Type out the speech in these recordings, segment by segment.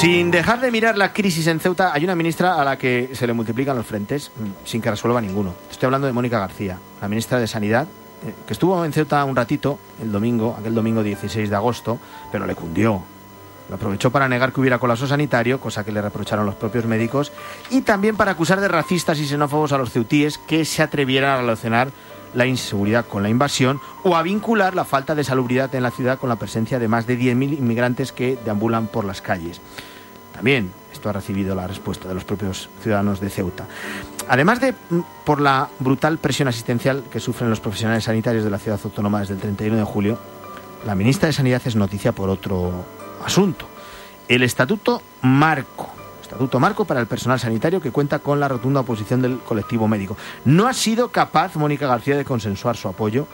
Sin dejar de mirar la crisis en Ceuta, hay una ministra a la que se le multiplican los frentes sin que resuelva ninguno. Estoy hablando de Mónica García, la ministra de Sanidad, que estuvo en Ceuta un ratito, aquel domingo 16 de agosto, pero le cundió. Lo aprovechó para negar que hubiera colapso sanitario, cosa que le reprocharon los propios médicos, y también para acusar de racistas y xenófobos a los ceutíes que se atrevieran a relacionar la inseguridad con la invasión o a vincular la falta de salubridad en la ciudad con la presencia de más de 10.000 inmigrantes que deambulan por las calles. También esto ha recibido la respuesta de los propios ciudadanos de Ceuta. Además de por la brutal presión asistencial que sufren los profesionales sanitarios de la ciudad autónoma desde el 31 de julio, la ministra de Sanidad es noticia por otro asunto. El Estatuto Marco para el personal sanitario, que cuenta con la rotunda oposición del colectivo médico. No ha sido capaz Mónica García de consensuar su apoyo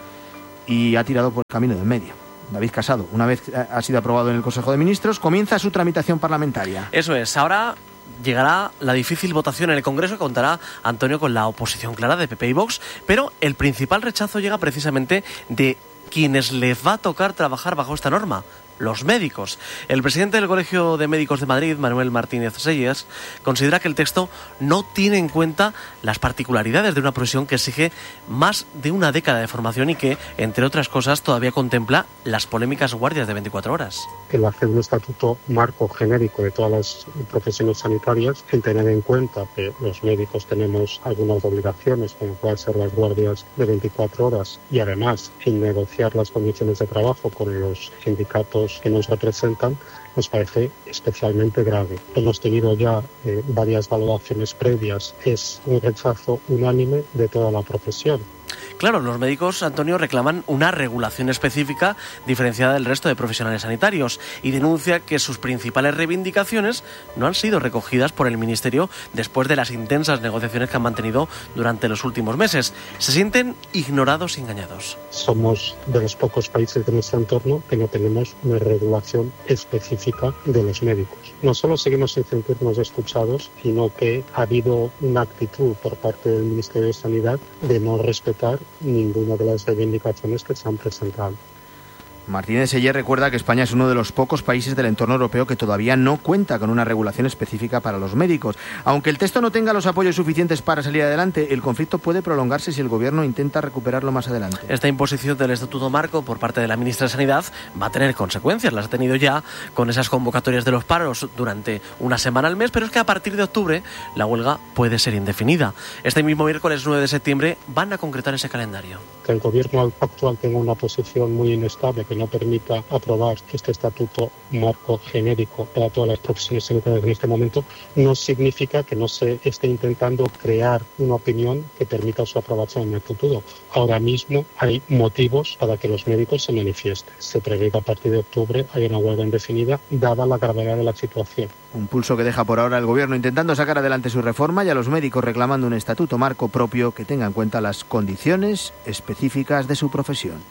y ha tirado por el camino del medio. David Casado, una vez ha sido aprobado en el Consejo de Ministros, comienza su tramitación parlamentaria. Eso es, ahora llegará la difícil votación en el Congreso, que contará, Antonio, con la oposición clara de PP y Vox, pero el principal rechazo llega precisamente de quienes les va a tocar trabajar bajo esta norma: los médicos. El presidente del Colegio de Médicos de Madrid, Manuel Martínez Seyes, considera que el texto no tiene en cuenta las particularidades de una profesión que exige más de una década de formación y que, entre otras cosas, todavía contempla las polémicas guardias de 24 horas. El hacer un estatuto marco genérico de todas las profesiones sanitarias, el tener en cuenta que los médicos tenemos algunas obligaciones, como pueden ser las guardias de 24 horas, y además en negociar las condiciones de trabajo con los sindicatos que nos representan, nos parece especialmente grave. Hemos tenido ya varias valoraciones previas. Es un rechazo unánime de toda la profesión. Claro, los médicos, Antonio, reclaman una regulación específica diferenciada del resto de profesionales sanitarios y denuncia que sus principales reivindicaciones no han sido recogidas por el Ministerio después de las intensas negociaciones que han mantenido durante los últimos meses. Se sienten ignorados y engañados. Somos de los pocos países de nuestro entorno que no tenemos una regulación específica de los médicos. No solo seguimos sin sentirnos escuchados, sino que ha habido una actitud por parte del Ministerio de Sanidad de no respetar ninguna de las reivindicaciones que se han presentado. Martínez Seyes recuerda que España es uno de los pocos países del entorno europeo que todavía no cuenta con una regulación específica para los médicos. Aunque el texto no tenga los apoyos suficientes para salir adelante, el conflicto puede prolongarse si el Gobierno intenta recuperarlo más adelante. Esta imposición del Estatuto Marco por parte de la ministra de Sanidad va a tener consecuencias. Las ha tenido ya con esas convocatorias de los paros durante una semana al mes, pero es que a partir de octubre la huelga puede ser indefinida. Este mismo miércoles 9 de septiembre van a concretar ese calendario. Que el Gobierno actual tenga una posición muy inestable que no permita aprobar este estatuto marco genérico para todas las profesiones sanitarias en este momento, no significa que no se esté intentando crear una opinión que permita su aprobación en el futuro. Ahora mismo hay motivos para que los médicos se manifiesten. Se prevé que a partir de octubre haya una huelga indefinida, dada la gravedad de la situación. Un pulso que deja por ahora el Gobierno intentando sacar adelante su reforma y a los médicos reclamando un estatuto marco propio que tenga en cuenta las condiciones específicas de su profesión.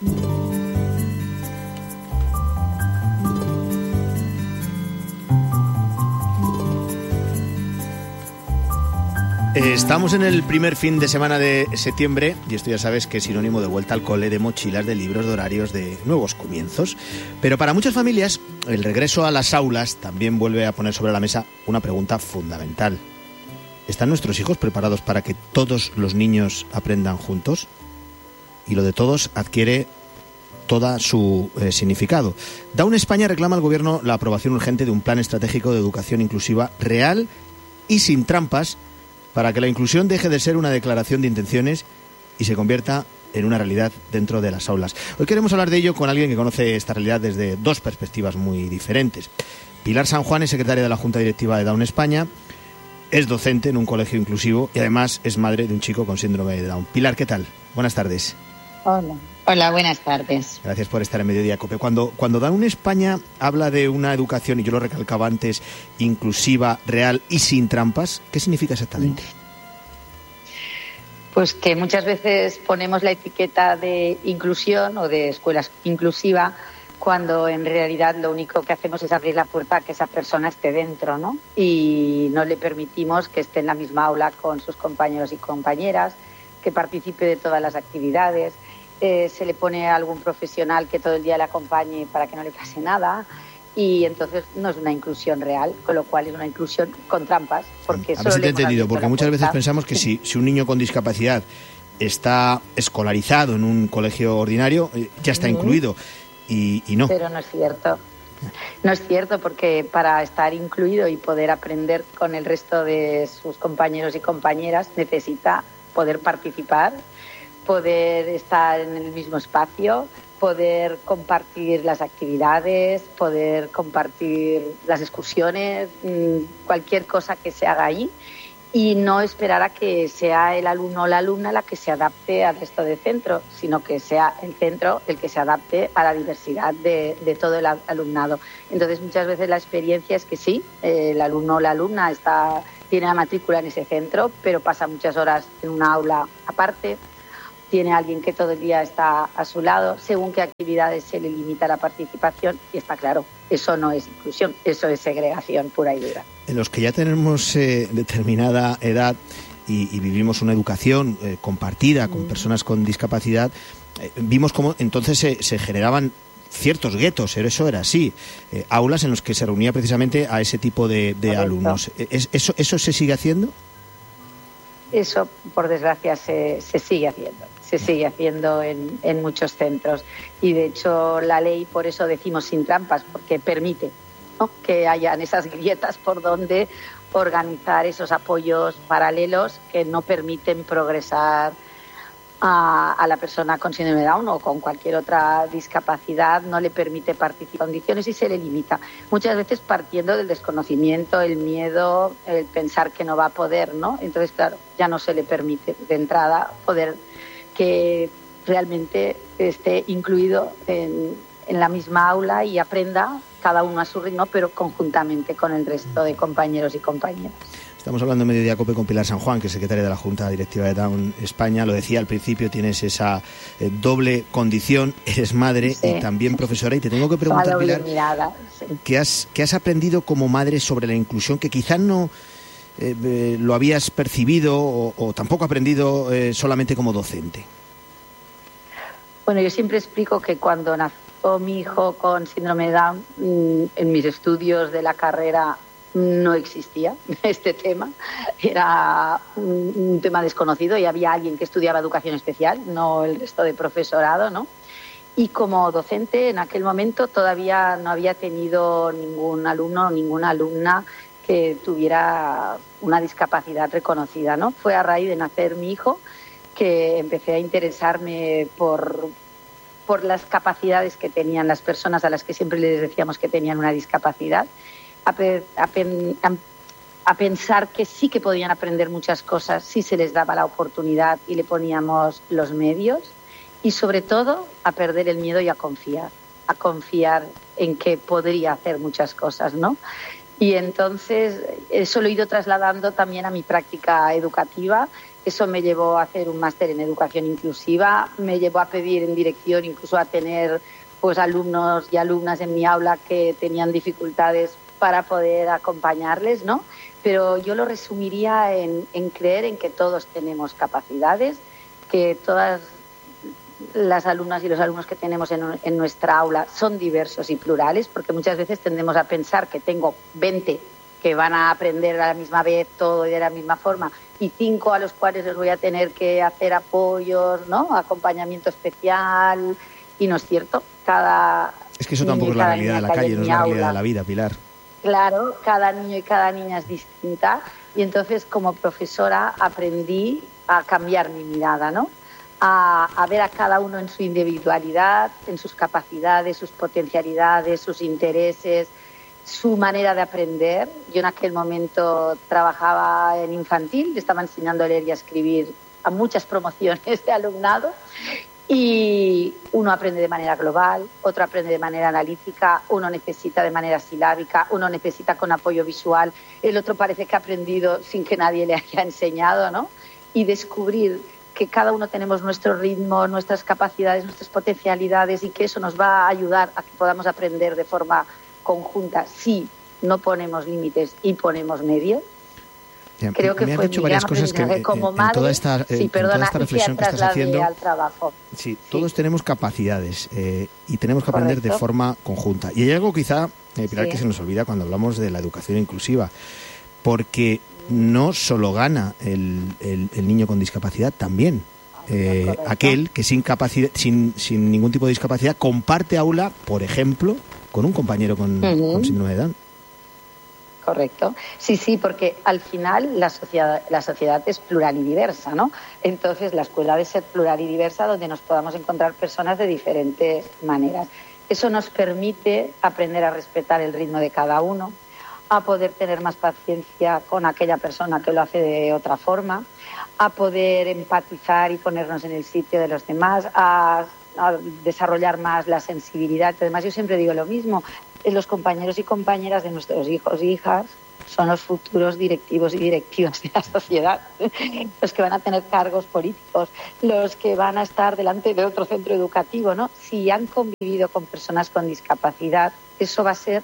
Estamos en el primer fin de semana de septiembre y esto ya sabes que es sinónimo de vuelta al cole, de mochilas, de libros, de horarios, de nuevos comienzos. Pero para muchas familias el regreso a las aulas también vuelve a poner sobre la mesa una pregunta fundamental. ¿Están nuestros hijos preparados para que todos los niños aprendan juntos? Y lo de todos adquiere toda su significado. Down España reclama al Gobierno la aprobación urgente de un plan estratégico de educación inclusiva real y sin trampas, para que la inclusión deje de ser una declaración de intenciones y se convierta en una realidad dentro de las aulas. Hoy queremos hablar de ello con alguien que conoce esta realidad desde dos perspectivas muy diferentes. Pilar San Juan es secretaria de la Junta Directiva de Down España, es docente en un colegio inclusivo y además es madre de un chico con síndrome de Down. Pilar, ¿qué tal? Buenas tardes. Hola, buenas tardes. Gracias por estar en Mediodía Cope. Cuando Down España habla de una educación, y yo lo recalcaba antes, inclusiva, real y sin trampas, ¿qué significa exactamente? Pues que muchas veces ponemos la etiqueta de inclusión o de escuela inclusiva cuando en realidad lo único que hacemos es abrir la puerta a que esa persona esté dentro, ¿no? Y no le permitimos que esté en la misma aula con sus compañeros y compañeras, que participe de todas las actividades. Se le pone a algún profesional que todo el día le acompañe para que no le pase nada y entonces no es una inclusión real, con lo cual es una inclusión con trampas. Porque a ver si te he entendido, porque muchas veces pensamos que si un niño con discapacidad está escolarizado en un colegio ordinario, ya está incluido, y no. Pero no es cierto. No es cierto, porque para estar incluido y poder aprender con el resto de sus compañeros y compañeras necesita poder participar, poder estar en el mismo espacio, poder compartir las actividades, poder compartir las excursiones, cualquier cosa que se haga ahí, y no esperar a que sea el alumno o la alumna la que se adapte al resto del centro, sino que sea el centro el que se adapte a la diversidad de todo el alumnado. Entonces, muchas veces la experiencia es que sí, el alumno o la alumna tiene la matrícula en ese centro, pero pasa muchas horas en una aula aparte, tiene alguien que todo el día está a su lado, según qué actividades se le limita la participación, y está claro, eso no es inclusión, eso es segregación pura y dura. En los que ya tenemos determinada edad y vivimos una educación compartida con personas con discapacidad, vimos cómo entonces se generaban ciertos guetos, eso era así, aulas en los que se reunía precisamente a ese tipo de alumnos. ¿Eso se sigue haciendo? Eso, por desgracia, se sigue haciendo. Se sigue haciendo en muchos centros. Y, de hecho, la ley, por eso decimos sin trampas, porque permite, ¿no?, que hayan esas grietas por donde organizar esos apoyos paralelos que no permiten progresar a la persona con síndrome de Down o con cualquier otra discapacidad, no le permite participar en condiciones y se le limita. Muchas veces partiendo del desconocimiento, el miedo, el pensar que no va a poder, ¿no? Entonces, claro, ya no se le permite de entrada poder que realmente esté incluido en la misma aula y aprenda cada uno a su ritmo, pero conjuntamente con el resto de compañeros y compañeras. Estamos hablando en Mediodía Cope con Pilar San Juan, que es secretaria de la Junta Directiva de Down España. Lo decía al principio, tienes esa doble condición, eres madre y también profesora. Y te tengo que preguntar, Pilar, ¿qué has aprendido como madre sobre la inclusión que quizás no lo habías percibido o tampoco aprendido solamente como docente? Bueno, yo siempre explico que cuando nació mi hijo con síndrome de Down, en mis estudios de la carrera no existía este tema, era un tema desconocido y había alguien que estudiaba educación especial, no el resto de profesorado, ¿no? Y como docente en aquel momento todavía no había tenido ningún alumno o ninguna alumna que tuviera una discapacidad reconocida, ¿no? Fue a raíz de nacer mi hijo que empecé a interesarme por las capacidades que tenían las personas a las que siempre les decíamos que tenían una discapacidad, a pensar que sí que podían aprender muchas cosas si se les daba la oportunidad y le poníamos los medios, y sobre todo a perder el miedo y a confiar en que podría hacer muchas cosas, ¿no? Y entonces eso lo he ido trasladando también a mi práctica educativa. Eso me llevó a hacer un máster en educación inclusiva, me llevó a pedir en dirección incluso a tener pues alumnos y alumnas en mi aula que tenían dificultades para poder acompañarles, ¿no? Pero yo lo resumiría en creer en que todos tenemos capacidades, que todas las alumnas y los alumnos que tenemos en nuestra aula son diversos y plurales, porque muchas veces tendemos a pensar que tengo 20 que van a aprender a la misma vez todo y de la misma forma, y 5 a los cuales les voy a tener que hacer apoyos, ¿no?, acompañamiento especial, y no es cierto. Es que eso tampoco es la realidad de la calle, no es la realidad de la vida, Pilar. Claro, cada niño y cada niña es distinta, y entonces como profesora aprendí a cambiar mi mirada, ¿no?, a ver a cada uno en su individualidad, en sus capacidades, sus potencialidades, sus intereses, su manera de aprender. Yo en aquel momento trabajaba en infantil, le estaba enseñando a leer y a escribir a muchas promociones de alumnado, y uno aprende de manera global, otro aprende de manera analítica, uno necesita de manera silábica, uno necesita con apoyo visual, el otro parece que ha aprendido sin que nadie le haya enseñado, ¿no? Y descubrir que cada uno tenemos nuestro ritmo, nuestras capacidades, nuestras potencialidades, y que eso nos va a ayudar a que podamos aprender de forma conjunta si no ponemos límites y ponemos medios. Bien, creo que me fue has dicho varias cosas que como madre, en toda esta reflexión que estás haciendo, al trabajo. Sí, todos tenemos capacidades y tenemos que aprender de forma conjunta. Y hay algo quizá Pilar, Sí. que se nos olvida cuando hablamos de la educación inclusiva, porque no solo gana el niño con discapacidad, también aquel que sin ningún tipo de discapacidad comparte aula, por ejemplo, con un compañero con síndrome de Down. Correcto. Sí, porque al final la sociedad es plural y diversa, ¿no? Entonces la escuela debe ser plural y diversa, donde nos podamos encontrar personas de diferentes maneras. Eso nos permite aprender a respetar el ritmo de cada uno, a poder tener más paciencia con aquella persona que lo hace de otra forma, a poder empatizar y ponernos en el sitio de los demás, a desarrollar más la sensibilidad. Además, yo siempre digo lo mismo, los compañeros y compañeras de nuestros hijos y hijas son los futuros directivos y directivas de la sociedad, los que van a tener cargos políticos, los que van a estar delante de otro centro educativo, ¿no? Si han convivido con personas con discapacidad, eso va a ser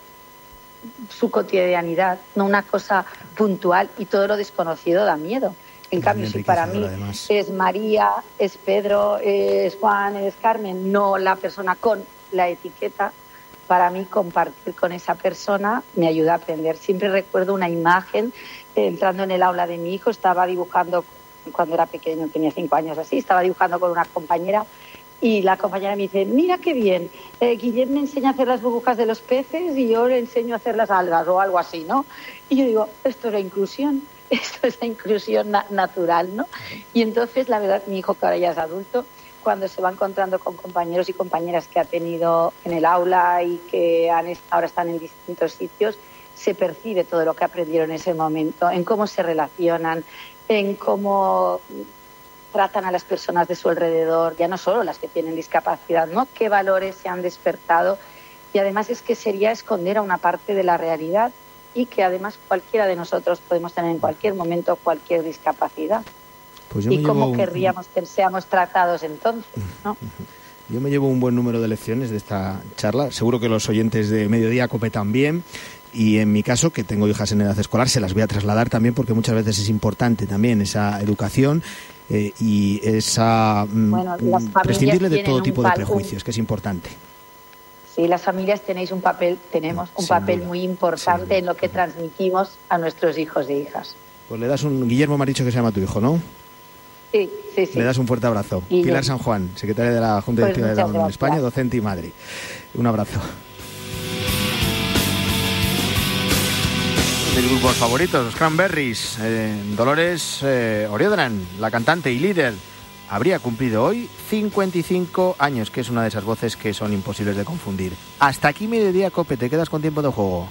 su cotidianidad, no una cosa puntual, y todo lo desconocido da miedo. En cambio, si para mí es María, es Pedro, es Juan, es Carmen, no la persona con la etiqueta, para mí compartir con esa persona me ayuda a aprender. Siempre recuerdo una imagen, entrando en el aula de mi hijo, estaba dibujando, cuando era pequeño, tenía 5 años así, estaba dibujando con una compañera y la compañera me dice, mira qué bien, Guillem me enseña a hacer las burbujas de los peces y yo le enseño a hacer las algas o algo así, ¿no? Y yo digo, esto es la inclusión. Esto es la inclusión natural, ¿no? Y entonces, la verdad, mi hijo, que ahora ya es adulto, cuando se va encontrando con compañeros y compañeras que ha tenido en el aula y que ahora están en distintos sitios, se percibe todo lo que aprendieron en ese momento, en cómo se relacionan, en cómo tratan a las personas de su alrededor, ya no solo las que tienen discapacidad, ¿no? Qué valores se han despertado. Y además es que sería esconder a una parte de la realidad, y que además cualquiera de nosotros podemos tener en cualquier momento cualquier discapacidad. Pues y cómo querríamos que seamos tratados entonces, ¿no? Yo me llevo un buen número de lecciones de esta charla, seguro que los oyentes de Mediodía Cope también, y en mi caso, que tengo hijas en edad escolar, se las voy a trasladar también, porque muchas veces es importante también esa educación y esa prescindirle de todo tipo de prejuicios, que es importante. Sí, las familias tenemos un papel muy importante en lo que transmitimos a nuestros hijos e hijas. Pues le das Guillermo me ha dicho que se llama tu hijo, ¿no? Sí. Le das un fuerte abrazo. Guillermo. Pilar San Juan, secretaria de la Junta Directiva de Down en España, docente y madre. Un abrazo. Mis grupos favoritos, los Cranberries, Dolores O'Riordan, la cantante y líder, habría cumplido hoy 55 años, que es una de esas voces que son imposibles de confundir. Hasta aquí Mediodía Cope, te quedas con tiempo de juego.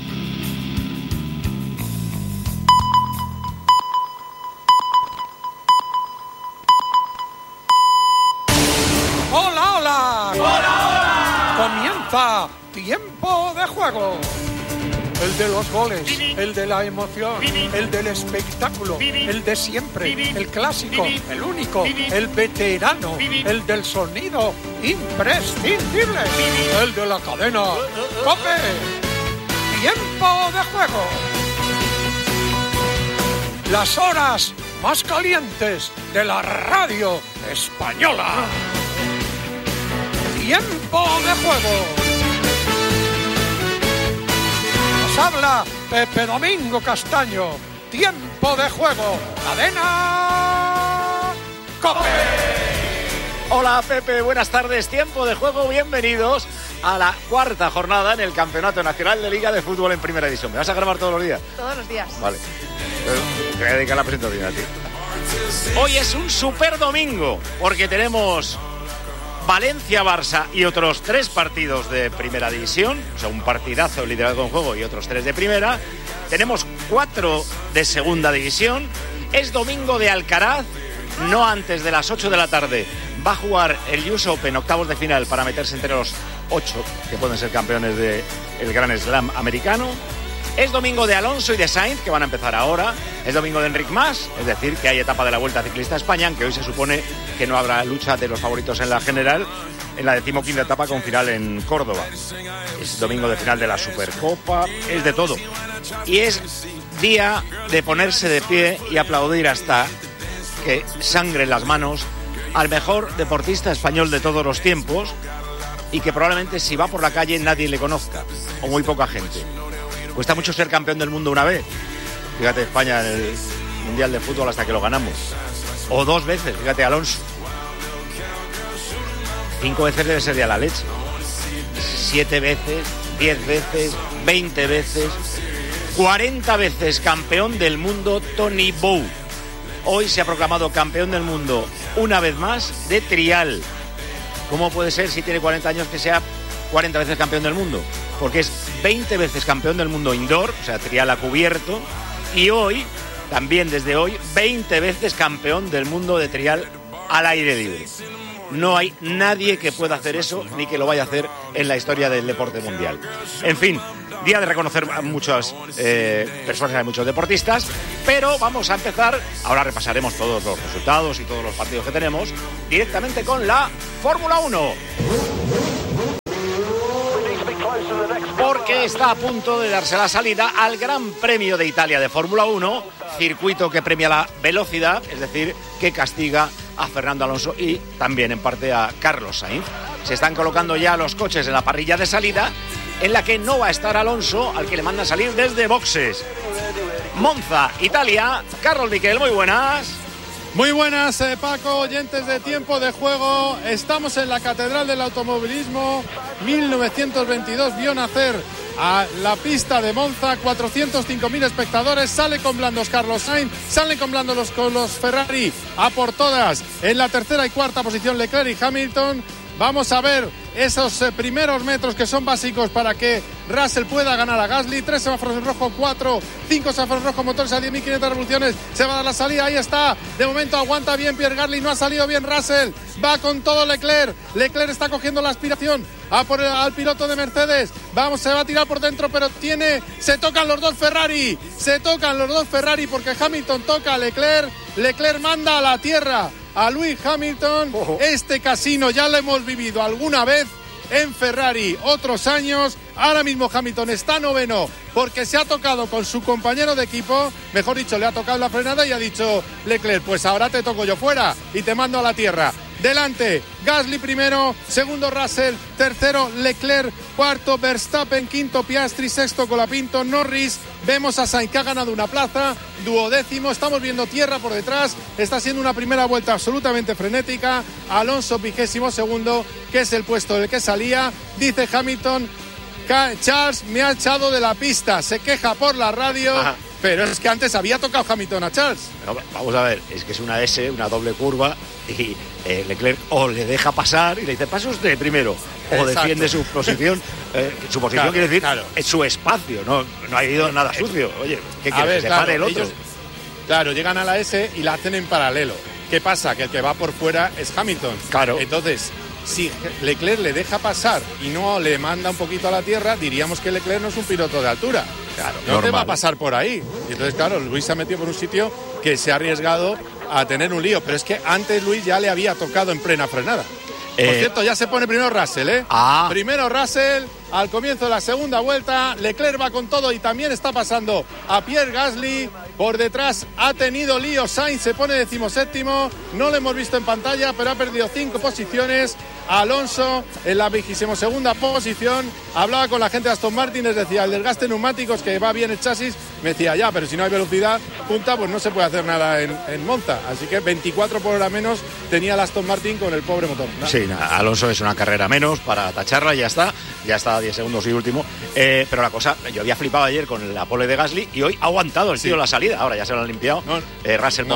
¡Hola, hola! ¡Hola, hola! Comienza Tiempo de Juego. El de los goles, el de la emoción, el del espectáculo, el de siempre, el clásico, el único, el veterano, el del sonido imprescindible, el de la cadena COPE. Tiempo de Juego. Las horas más calientes de la radio española. Tiempo de Juego. Habla Pepe Domingo Castaño. Tiempo de Juego. Cadena COPE. Hola Pepe, buenas tardes. Tiempo de Juego, bienvenidos a la cuarta jornada en el Campeonato Nacional de Liga de Fútbol en Primera División. ¿Me vas a grabar todos los días? Todos los días. Vale. Te voy a dedicar la presentación a ti. Hoy es un super domingo porque tenemos Valencia-Barça y otros 3 partidos de Primera División, o sea, un partidazo liderado con juego y otros 3 de Primera. Tenemos 4 de Segunda División. Es domingo de Alcaraz, no antes de las 8 de la tarde. Va a jugar el US Open, octavos de final, para meterse entre los 8 que pueden ser campeones del Grand Slam americano. Es domingo de Alonso y de Sainz, que van a empezar ahora. Es domingo de Enric Mas, es decir, que hay etapa de la Vuelta Ciclista a España, aunque hoy se supone que no habrá lucha de los favoritos en la general, en la 15ª etapa con final en Córdoba. Es domingo de final de la Supercopa, es de todo. Y es día de ponerse de pie y aplaudir hasta que sangren las manos al mejor deportista español de todos los tiempos, y que probablemente si va por la calle nadie le conozca, o muy poca gente. Cuesta mucho ser campeón del mundo una vez. Fíjate, España en el Mundial de Fútbol hasta que lo ganamos. O 2 veces, fíjate, Alonso. 5 veces debe ser ya la leche. 7 veces, 10 veces, 20 veces, 40 veces campeón del mundo Tony Bow. Hoy se ha proclamado campeón del mundo una vez más de trial. ¿Cómo puede ser si tiene 40 años que sea 40 veces campeón del mundo? Porque es 20 veces campeón del mundo indoor, o sea, trial a cubierto, y hoy, también desde hoy, 20 veces campeón del mundo de trial al aire libre. No hay nadie que pueda hacer eso ni que lo vaya a hacer en la historia del deporte mundial. En fin, día de reconocer a muchas personas, a muchos deportistas, pero vamos a empezar, ahora repasaremos todos los resultados y todos los partidos que tenemos, directamente con la Fórmula 1. Porque está a punto de darse la salida al Gran Premio de Italia de Fórmula 1, circuito que premia la velocidad, es decir, que castiga a Fernando Alonso y también en parte a Carlos Sainz. Se están colocando ya los coches en la parrilla de salida, en la que no va a estar Alonso, al que le mandan salir desde boxes. Monza, Italia. Carlos Miquel, muy buenas. Muy buenas, Paco, oyentes de Tiempo de Juego. Estamos en la Catedral del Automovilismo. 1922 vio nacer a la pista de Monza, 405.000 espectadores. Sale con blandos Carlos Sainz, salen con blandos los Ferrari a por todas. En la tercera y cuarta posición Leclerc y Hamilton. Vamos a ver esos primeros metros que son básicos para que Russell pueda ganar a Gasly. 3 semáforos en rojo, 4, 5 semáforos rojos, motores a 10.500 revoluciones. Se va a dar la salida, ahí está. De momento aguanta bien Pierre Gasly, no ha salido bien Russell. Va con todo Leclerc. Leclerc está cogiendo la aspiración al piloto de Mercedes. Vamos, se va a tirar por dentro, pero se tocan los dos Ferrari. Se tocan los dos Ferrari porque Hamilton toca a Leclerc. Leclerc manda a la tierra a Lewis Hamilton. Este casino ya lo hemos vivido alguna vez en Ferrari, otros años. Ahora mismo Hamilton está noveno porque se ha tocado con su compañero de equipo, mejor dicho, le ha tocado la frenada y ha dicho Leclerc, pues ahora te toco yo fuera y te mando a la tierra. Delante, Gasly primero, segundo Russell, tercero Leclerc, cuarto Verstappen, quinto Piastri, sexto Colapinto, Norris. Vemos a Sainz que ha ganado una plaza, duodécimo, estamos viendo tierra por detrás, está siendo una primera vuelta absolutamente frenética. Alonso 22º, que es el puesto del que salía. Dice Hamilton, Charles me ha echado de la pista, se queja por la radio. Ajá. Pero es que antes había tocado Hamilton a Charles. No, vamos a ver, es que es una S, una doble curva, y Leclerc o le deja pasar y le dice, pase usted primero, o exacto, defiende su posición. Su posición claro, quiere decir, claro, es su espacio, no ha ido nada sucio. Oye, ¿qué quiere? Que se pare el otro. Claro, llegan a la S y la hacen en paralelo. ¿Qué pasa? Que el que va por fuera es Hamilton. Claro. Entonces, si Leclerc le deja pasar y no le manda un poquito a la tierra, diríamos que Leclerc no es un piloto de altura. Claro, no normal. Te va a pasar por ahí. Y entonces, claro, Luis se ha metido por un sitio que se ha arriesgado a tener un lío. Pero es que antes Luis ya le había tocado en plena frenada. Por cierto, ya se pone primero Russell, ¿eh? Primero Russell, al comienzo de la segunda vuelta. Leclerc va con todo y también está pasando a Pierre Gasly. Por detrás ha tenido lío Sainz, se pone 17º. No lo hemos visto en pantalla, pero ha perdido 5 posiciones. Alonso en la 22ª posición. Hablaba con la gente de Aston Martin, les decía, el desgaste de neumáticos, que va bien el chasis. Me decía, ya, pero si no hay velocidad punta, pues no se puede hacer nada en Monza. Así que 24 por hora menos tenía el Aston Martin con el pobre motor. ¿No? Sí, Alonso es una carrera menos para tacharla y ya está a 10 segundos y último. Pero la cosa, yo había flipado ayer con la pole de Gasly y hoy ha aguantado el tío la salida. Ahora ya se lo han limpiado. Russell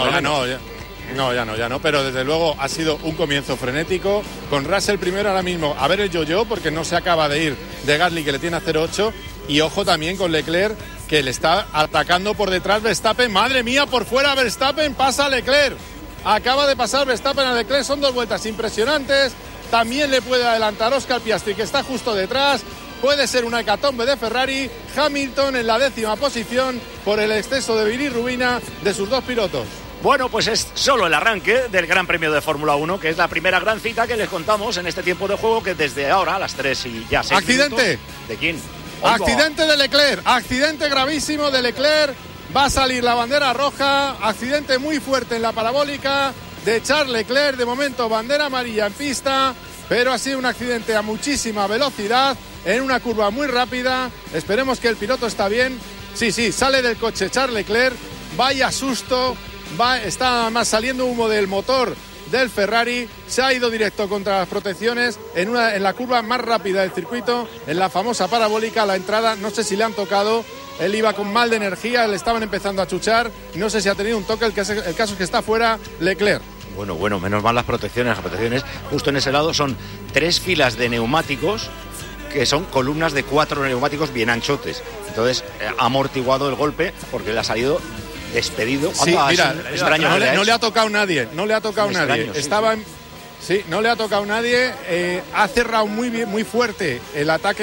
ya no, pero desde luego ha sido un comienzo frenético, con Russell primero ahora mismo a ver el yo-yo, porque no se acaba de ir de Gasly, que le tiene a 0,8, y ojo también con Leclerc, que le está atacando por detrás Verstappen. Madre mía, por fuera Verstappen, pasa a Leclerc, acaba de pasar Verstappen a Leclerc, son 2 vueltas impresionantes. También le puede adelantar Oscar Piastri, que está justo detrás. Puede ser una hecatombe de Ferrari. Hamilton en la 10ª posición por el exceso de bilirrubina de sus 2 pilotos. Bueno, pues es solo el arranque del Gran Premio de Fórmula 1, que es la primera gran cita que les contamos en este tiempo de juego, que desde ahora a las 3 y ya 6 ¡accidente! Minutos, ¿de quién? Accidente de Leclerc, accidente gravísimo de Leclerc. Va a salir la bandera roja, accidente muy fuerte en la parabólica de Charles Leclerc. De momento bandera amarilla en pista, pero ha sido un accidente a muchísima velocidad. en una curva muy rápida. Esperemos que el piloto está bien. Sí, sale del coche Charles Leclerc. Vaya susto, está más saliendo humo del motor del Ferrari, se ha ido directo contra las protecciones en la curva más rápida del circuito, en la famosa parabólica. La entrada, no sé si le han tocado, él iba con mal de energía, le estaban empezando a chuchar, no sé si ha tenido un toque, el caso es que está fuera Leclerc. Bueno, menos mal las protecciones justo en ese lado son 3 filas de neumáticos, que son columnas de 4 neumáticos bien anchotes, entonces ha amortiguado el golpe porque le ha salido despedido. Sí, mira, no le ha tocado nadie. No le ha tocado nadie. No le ha tocado nadie. Ha cerrado muy bien, muy fuerte el ataque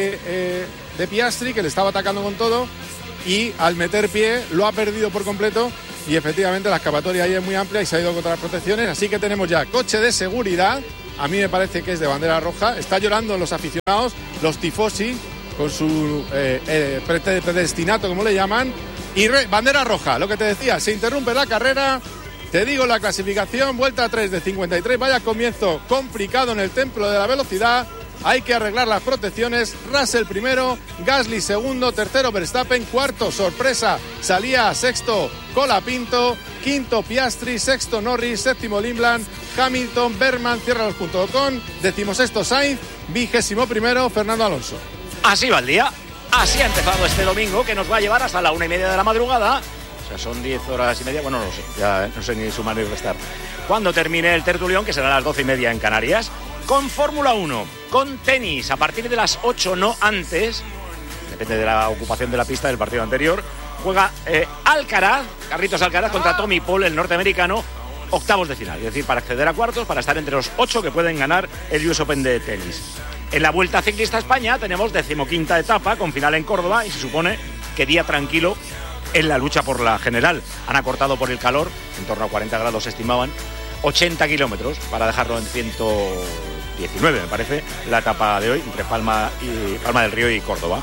de Piastri, que le estaba atacando con todo, y al meter pie lo ha perdido por completo. Y efectivamente la escapatoria ahí es muy amplia y se ha ido contra las protecciones. Así que tenemos ya coche de seguridad. A mí me parece que es de bandera roja. Está llorando los aficionados, los tifosi, con su predestinato, como le llaman. Y bandera roja, lo que te decía, se interrumpe la carrera. Te digo la clasificación, vuelta 3 de 53, vaya comienzo complicado en el templo de la velocidad. Hay que arreglar las protecciones. Russell primero, Gasly segundo, tercero Verstappen, cuarto, sorpresa, salía sexto Colapinto, quinto Piastri, sexto Norris, séptimo Limland, Hamilton, Berman cierra los puntos con, 16º Sainz, 21º Fernando Alonso. Así va el día. Así ha empezado este domingo, que nos va a llevar hasta la 1:30 de la madrugada. O sea, son 10 horas y media. Bueno, no lo sé, ya no sé ni sumar ni restar. Cuando termine el tertulión, que será a las 12:30 en Canarias, con Fórmula 1, con tenis, a partir de las 8, no antes, depende de la ocupación de la pista del partido anterior, juega Carlitos Alcaraz contra Tommy Paul, el norteamericano, octavos de final. Es decir, para acceder a cuartos, para estar entre los 8 que pueden ganar el US Open de tenis. En la Vuelta Ciclista a España tenemos 15ª etapa con final en Córdoba y se supone que día tranquilo en la lucha por la general. Han acortado por el calor, en torno a 40 grados se estimaban, 80 kilómetros para dejarlo en 119, me parece, la etapa de hoy entre Palma del Río y Córdoba.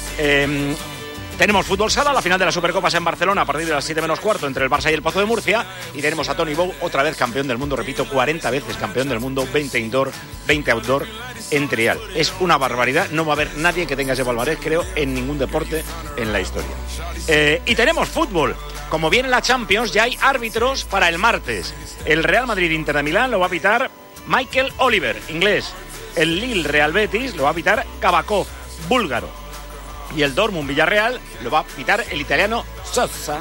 Tenemos fútbol sala, la final de la Supercopa es en Barcelona a partir de las 7 menos cuarto entre el Barça y el Pozo de Murcia, y tenemos a Tony Bou, otra vez campeón del mundo, repito, 40 veces campeón del mundo, 20 indoor, 20 outdoor en trial. Es una barbaridad, no va a haber nadie que tenga ese palmarés, creo, en ningún deporte en la historia. Y tenemos fútbol. Como viene la Champions, ya hay árbitros para el martes. El Real Madrid-Inter de Milán lo va a pitar Michael Oliver, inglés. El Lille-Real Betis lo va a pitar Kabakov, búlgaro. Y el Dortmund-Villarreal lo va a pitar el italiano Sosa.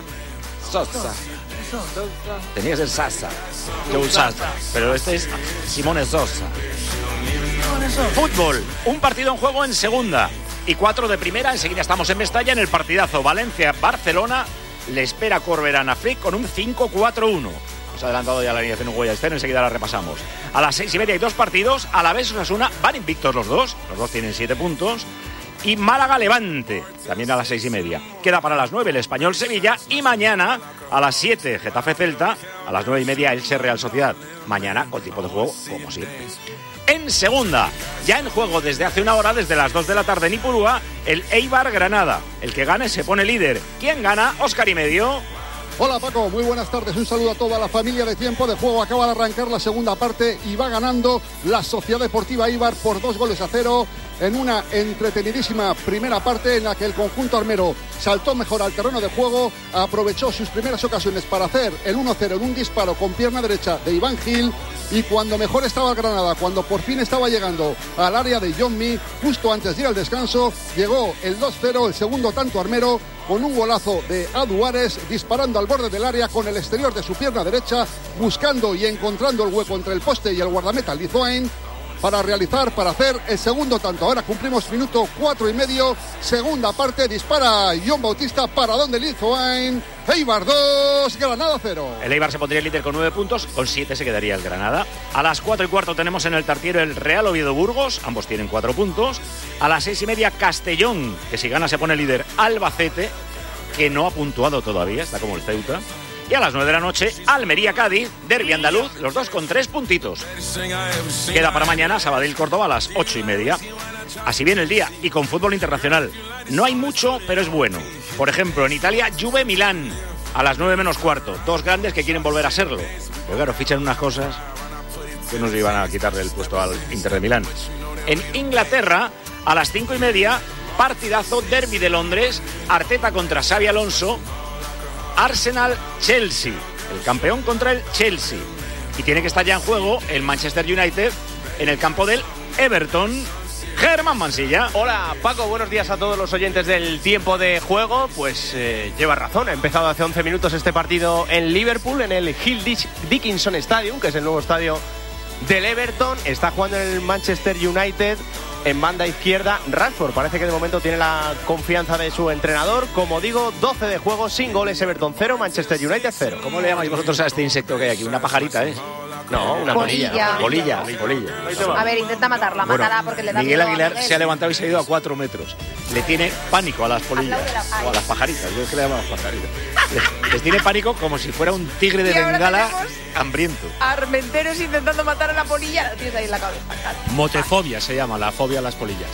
Tenías el Sasa, Joe Sasa, pero este es Simone Sosa. Fútbol, un partido en juego en segunda y 4 de primera. Enseguida estamos en Mestalla en el partidazo Valencia-Barcelona. Le espera Corberán Frick con un 5-4-1. Hemos adelantado ya la alineación uruguaya, enseguida la repasamos. A las 6:30 hay 2 partidos. Alavés Osasuna, van invictos los dos tienen 7 puntos. Y Málaga-Levante, también a las 6:30. Queda para las 9 el Español-Sevilla y mañana a las 7 Getafe-Celta, a las 9:30 Elche-Real Sociedad. Mañana con tipo de juego como siempre. En segunda, ya en juego desde hace una hora, desde las 2 de la tarde en Ipurúa, el Eibar-Granada. El que gane se pone líder. ¿Quién gana? Óscar y medio. Hola Paco, muy buenas tardes, un saludo a toda la familia de Tiempo de Juego. Acaba de arrancar la segunda parte y va ganando la Sociedad Deportiva Eibar por 2-0 en una entretenidísima primera parte en la que el conjunto armero saltó mejor al terreno de juego, aprovechó sus primeras ocasiones para hacer el 1-0 en un disparo con pierna derecha de Iván Gil, y cuando mejor estaba el Granada, cuando por fin estaba llegando al área de John Mee, justo antes de ir al descanso, llegó el 2-0, el segundo tanto armero, con un golazo de Aduares, disparando al borde del área con el exterior de su pierna derecha, buscando y encontrando el hueco entre el poste y el guardameta Lizoain para hacer el segundo tanto. Ahora cumplimos minuto 4:30, segunda parte, dispara John Bautista, para donde Lizoain. Eibar 2, Granada 0. El Eibar se pondría el líder con 9 puntos, con 7 se quedaría el Granada. A las 4:15 tenemos en el Tartiero el Real Oviedo Burgos, ambos tienen 4 puntos. A las 6:30 Castellón, que si gana se pone líder Albacete, que no ha puntuado todavía, está como el Ceuta. Y a las 9 de la noche, Almería-Cádiz, derbi andaluz, los dos con 3 puntitos. Queda para mañana Sabadell-Córdoba a las 8:30. Así viene el día, y con fútbol internacional. No hay mucho, pero es bueno. Por ejemplo, en Italia, Juve-Milán, a las 9 menos cuarto. Dos grandes que quieren volver a serlo. Pero claro, fichan unas cosas que nos iban a quitarle el puesto al Inter de Milán. En Inglaterra, A las 5:30, partidazo, derbi de Londres, Arteta contra Xabi Alonso, Arsenal-Chelsea, el campeón contra el Chelsea. Y tiene que estar ya en juego el Manchester United en el campo del Everton. Germán Mansilla. Hola Paco, buenos días a todos los oyentes del tiempo de juego. Pues lleva razón, ha empezado hace 11 minutos este partido en Liverpool, en el Hill Dickinson Stadium, que es el nuevo estadio del Everton. Está jugando en el Manchester United. En banda izquierda, Rashford parece que de momento tiene la confianza de su entrenador. Como digo, 12 de juego, sin goles, Everton 0, Manchester United 0. ¿Cómo le llamáis vosotros a este insecto que hay aquí? Una pajarita, ¿eh? No, una polilla. Polilla. A ver, intenta matarla, mátala porque le da Miguel miedo a Aguilar Miguel. se ha levantado y se ha ido a 4 metros. Le tiene pánico a las polillas o a las pajaritas. Yo es que le llamo a las pajaritas. Les tiene pánico como si fuera un tigre de Y ahora Bengala tenemos hambriento. Armenteros intentando matar a la polilla, la tienes ahí en la cabeza. Motefobia se llama, la fobia a las polillas.